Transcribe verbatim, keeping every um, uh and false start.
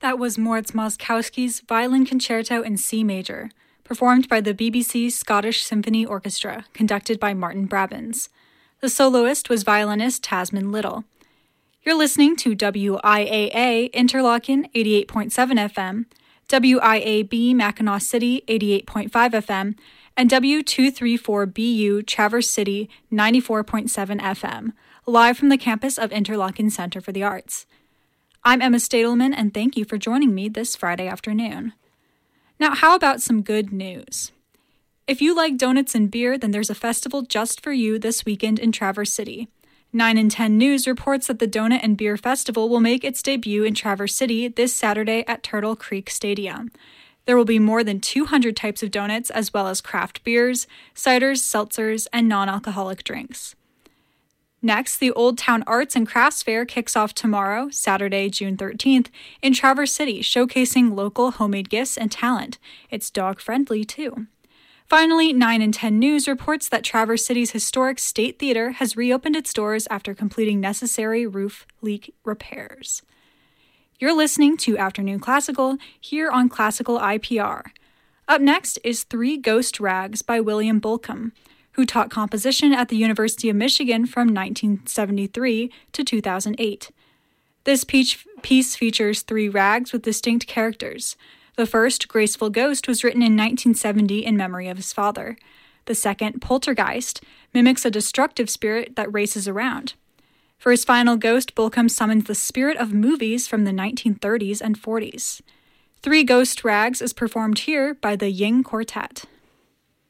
That was Moritz Moszkowski's Violin Concerto in C Major, performed by the B B C Scottish Symphony Orchestra, conducted by Martin Brabbins. The soloist was violinist Tasman Little. You're listening to W I A A Interlaken eighty-eight point seven F M, W I A B Mackinac City eighty-eight point five F M, and W two thirty-four B U Traverse City ninety-four point seven F M, live from the campus of Interlaken Center for the Arts. I'm Emma Stadelman, and thank you for joining me this Friday afternoon. Now, how about some good news? If you like donuts and beer, then there's a festival just for you this weekend in Traverse City. nine in ten News reports that the Donut and Beer Festival will make its debut in Traverse City this Saturday at Turtle Creek Stadium. There will be more than two hundred types of donuts, as well as craft beers, ciders, seltzers, and non-alcoholic drinks. Next, the Old Town Arts and Crafts Fair kicks off tomorrow, Saturday, June thirteenth, in Traverse City, showcasing local homemade gifts and talent. It's dog-friendly, too. Finally, nine in ten News reports that Traverse City's historic State Theater has reopened its doors after completing necessary roof leak repairs. You're listening to Afternoon Classical here on Classical I P R. Up next is Three Ghost Rags by William Bolcom, who taught composition at the University of Michigan from nineteen seventy-three to two thousand eight. This piece features three rags with distinct characters. The first, Graceful Ghost, was written in nineteen seventy in memory of his father. The second, Poltergeist, mimics a destructive spirit that races around. For his final ghost, Bolcom summons the spirit of movies from the nineteen thirties and forties. Three Ghost Rags is performed here by the Ying Quartet.